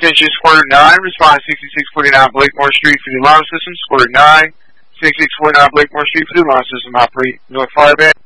Attention Square 9, respond 6649 Blakemore Street for the alarm system. Square 9, 6649 Blakemore Street for the alarm system. Operate North Fireband.